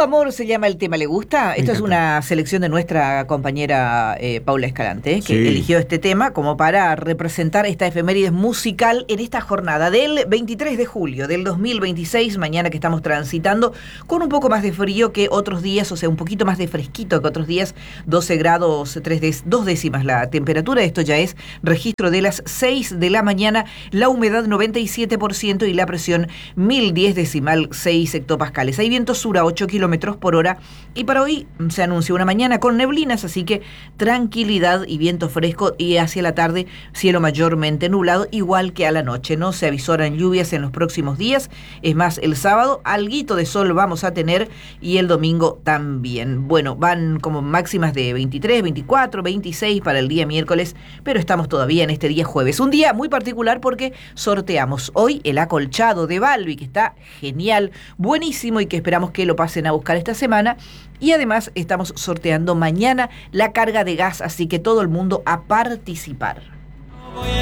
amor se llama el tema, ¿le gusta? Esto es una selección de nuestra compañera Paula Escalante, que eligió este tema como para representar esta efemérides musical en esta jornada del 23 de julio del 2026, mañana que estamos transitando con un poco más de frío que otros días, o sea, un poquito más de fresquito que otros días, 12 grados, 2 décimas la temperatura. Esto ya es registro de las 6 de la mañana, la humedad 97% y la presión 1010,6 hectopascales. Hay viento sur a 8 kilómetros por hora y para hoy se anuncia una mañana con neblinas, así que tranquilidad y viento fresco, y hacia la tarde cielo mayormente nublado, igual que a la noche. No se avisoran lluvias en los próximos días, es más, el sábado alguito de sol vamos a tener y el domingo también. Bueno, van como máximas de 23, 24, 26 para el día miércoles, pero estamos todavía en este día jueves. Un día muy particular porque sorteamos hoy el acolchado de Balbi, que está genial, buenísimo, y que esperamos que lo pasen a buscar esta semana. Y además estamos sorteando mañana la carga de gas, así que todo el mundo a participar.